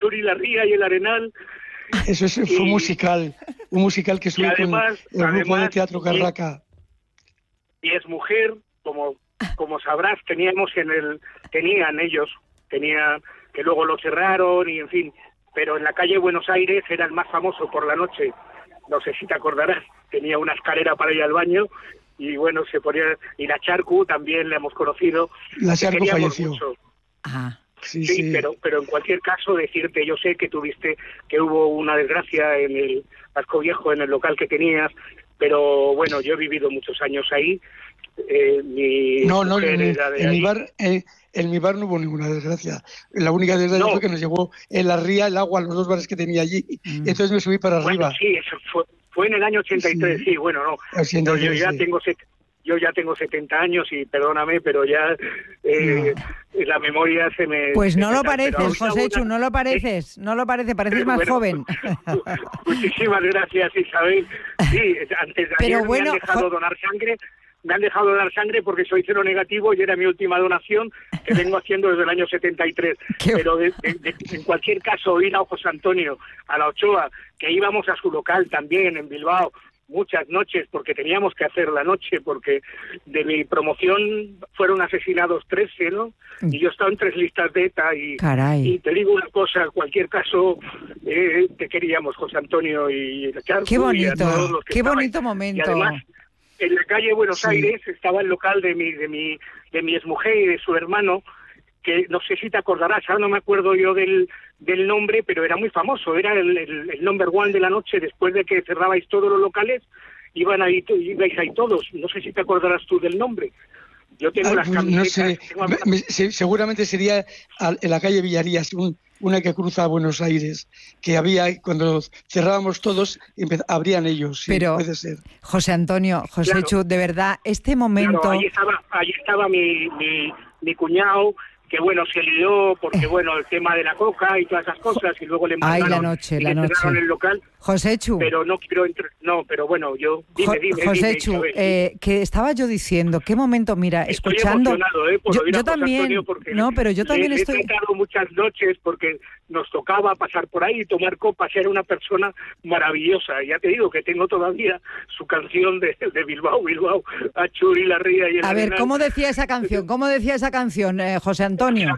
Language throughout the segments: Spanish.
Churi la Ría y el Arenal. Eso fue un musical que estuvo con el grupo de teatro Carraca. Y es mujer, como sabrás, tenían ellos, que luego lo cerraron y en fin, pero en la calle Buenos Aires era el más famoso por la noche, no sé si te acordarás, tenía una escalera para ir al baño y bueno, se ponía, y la Charcu también la hemos conocido. La Charcu falleció. Sí, pero en cualquier caso decirte, yo sé que hubo una desgracia en el Vasco Viejo, en el local que tenías, pero bueno, yo he vivido muchos años ahí. En mi bar no hubo ninguna desgracia. La única desgracia fue que nos llevó en la ría el agua a los 2 bares que tenía allí. Entonces me subí para arriba. Sí, eso fue en el año 83, sí, bueno, no. 83, yo ya tengo 70 años y perdóname, pero ya la memoria se me... Pues no lo pareces, Joséchu, no lo pareces, pareces más joven. Muchísimas gracias, Isabel. Sí, antes de ayer me han dejado donar sangre. Me han dejado dar sangre porque soy cero negativo y era mi última donación que vengo haciendo desde el año 73. Pero en cualquier caso, ir a José Antonio, a la Ochoa, que íbamos a su local también en Bilbao, muchas noches, porque teníamos que hacer la noche, porque de mi promoción fueron asesinados 13, ¿no? Y yo estaba en 3 listas de ETA y te digo una cosa, en cualquier caso, te queríamos, José Antonio y la Charco. Qué bonito, y a todos los que qué estaban. bonito momento. Y además, en la calle Buenos Aires estaba el local de mi exmujer y de su hermano, que no sé si te acordarás, ahora no me acuerdo yo del nombre, pero era muy famoso, era el number one de la noche, después de que cerrabais todos los locales, ibais ahí todos, no sé si te acordarás tú del nombre. Yo tengo las camisetas. No sé, seguramente sería en la calle Villarías, una que cruza a Buenos Aires, que había, cuando cerrábamos todos, abrían ellos, sí, pero, puede ser. José Antonio, Joséchu, de verdad, este momento... Claro, ahí estaba mi cuñado, que bueno, se lió porque bueno, el tema de la coca y todas esas cosas, y luego le mandaron la noche. cerraron el local. Joséchu. Pero no quiero pero bueno, yo... Dime, Joséchu, que estaba yo diciendo, qué momento, mira, estoy escuchando... emocionado, por oír yo a José también, Antonio, porque no, pero yo también he tratado muchas noches porque nos tocaba pasar por ahí y tomar copas, era una persona maravillosa. Ya te digo que tengo todavía su canción de Bilbao, a Churi la Ría y el A ver, Arenal. ¿cómo decía esa canción, José Antonio?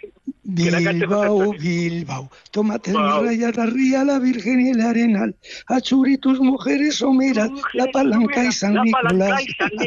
Bilbao, tómate mi raya, la ría, la Virgen y el Arenal, a Churi tus mujeres someras, la Palanca y San Nicolás.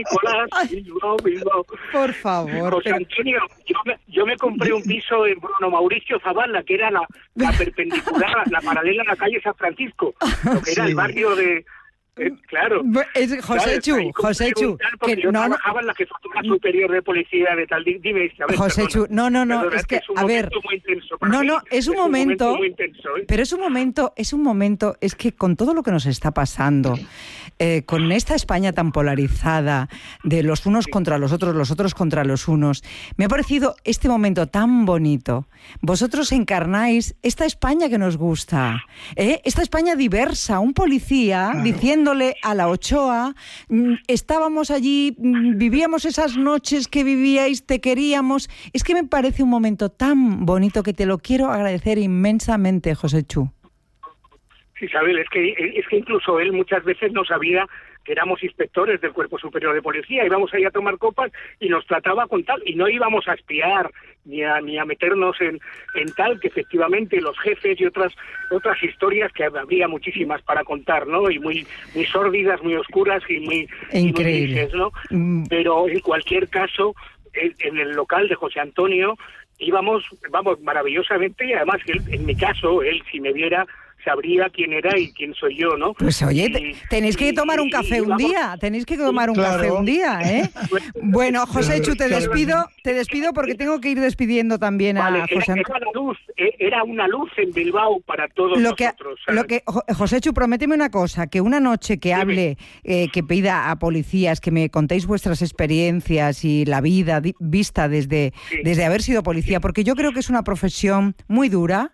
Bilbao. Por favor. José Antonio, yo me compré un piso en Bruno Mauricio Zavala, que era la perpendicular, la paralela a la calle San Francisco, lo que era el barrio de... claro. Joséchu, que yo trabajaba en la Jefatura Superior de Policía de tal. Dime, Isabel. Joséchu, no, es que a ver, es un momento muy intenso, pero es un momento, es que con todo lo que nos está pasando, con esta España tan polarizada, de los unos contra los otros contra los unos, me ha parecido este momento tan bonito. Vosotros encarnáis esta España que nos gusta, esta España diversa, un policía diciendo a la Ochoa, estábamos allí, vivíamos esas noches que vivíais, te queríamos. Es que me parece un momento tan bonito que te lo quiero agradecer inmensamente, Joséchu. Sí, Isabel, es que incluso él muchas veces no sabía que éramos inspectores del Cuerpo Superior de Policía, íbamos ahí a tomar copas y nos trataba con tal, y no íbamos a espiar ni a meternos en tal, que efectivamente los jefes y otras historias que habría muchísimas para contar, ¿no? Y muy sórdidas, muy oscuras y muy grises, ¿no? Pero en cualquier caso, en el local de José Antonio íbamos, maravillosamente, y además en mi caso, él si me viera sabría quién era y quién soy yo, ¿no? Pues oye, tenéis que tomar un café un día, café un día, ¿eh? Bueno, Joséchu, te despido porque tengo que ir despidiendo también a José Antonio. Era una luz en Bilbao para todos nosotros. Joséchu, prométeme una cosa, que una noche que hable, que pida a policías que me contéis vuestras experiencias y la vida vista desde haber sido policía, porque yo creo que es una profesión muy dura.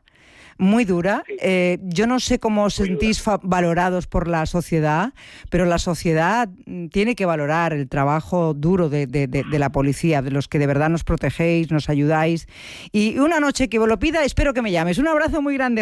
Yo no sé cómo os sentís valorados por la sociedad, pero la sociedad tiene que valorar el trabajo duro de la policía, de los que de verdad nos protegéis, nos ayudáis. Y una noche que os lo pida, espero que me llames. Un abrazo muy grande.